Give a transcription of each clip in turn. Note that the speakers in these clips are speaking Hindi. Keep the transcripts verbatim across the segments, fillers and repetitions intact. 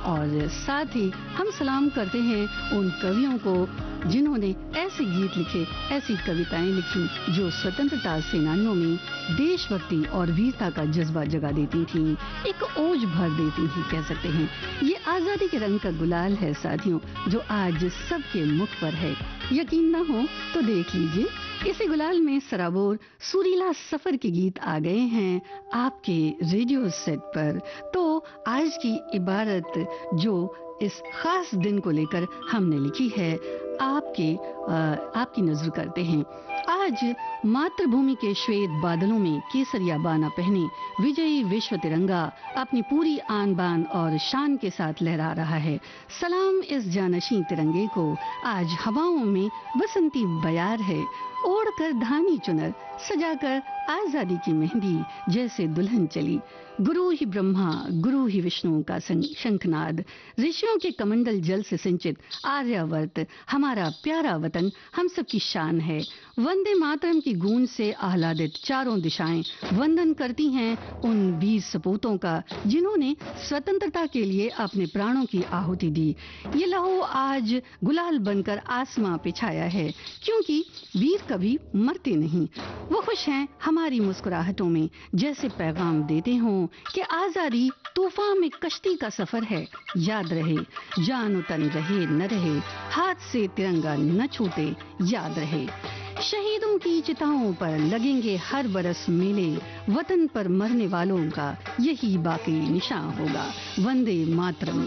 और साथ ही हम सलाम करते हैं उन कवियों को जिन्होंने ऐसे गीत लिखे, ऐसी कविताएं लिखी जो स्वतंत्रता सेनानियों में देशभक्ति और वीरता का जज्बा जगा देती थी, एक ओज भर देती थी कह सकते हैं। ये आजादी के रंग का गुलाल है साथियों, जो आज सबके मुख पर है। यकीन ना हो तो देख लीजिए, इसी गुलाल में सराबोर सुरीला सफर के गीत आ गए हैं आपके रेडियो सेट पर। तो आज की इबारत जो इस खास दिन को लेकर हमने लिखी है, आपके आ, आपकी नजर करते हैं। आज मातृभूमि के श्वेत बादलों में केसरिया बाना पहने विजयी विश्व तिरंगा अपनी पूरी आन बान और शान के साथ लहरा रहा है। सलाम इस जानशी तिरंगे को, आज हवाओं में बसंती बयार है। ओढ़कर धानी चुनर सजाकर आजादी की मेहंदी जैसे दुल्हन चली। गुरु ही ब्रह्मा गुरु ही विष्णु का शंखनाद, ऋषियों के कमंडल जल से सिंचित आर्यावर्त हमारा प्यारा वतन हम सब की शान है। वंदे मातरम की गूंज से आह्लादित चारों दिशाएं वंदन करती हैं उन वीर सपूतों का जिन्होंने स्वतंत्रता के लिए अपने प्राणों की आहुति दी। ये लहू आज गुलाल बनकर आसमां पे छाया है, क्योंकि वीर कभी मरते नहीं। वो खुश हैं हमारी मुस्कुराहटों में, जैसे पैगाम देते हों कि आजादी तूफान में कश्ती का सफर है। याद रहे जान तन रहे न रहे, हाथ से तिरंगा न छूटे, याद रहे। शहीदों की चिताओं पर लगेंगे हर बरस मेले, वतन पर मरने वालों का यही बाकी निशान होगा। वंदे मातरम।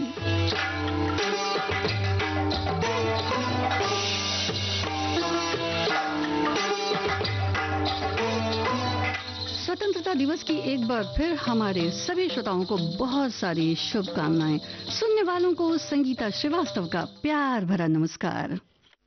स्वतंत्रता दिवस की एक बार फिर हमारे सभी श्रोताओं को बहुत सारी शुभकामनाएं। सुनने वालों को संगीता श्रीवास्तव का प्यार भरा नमस्कार।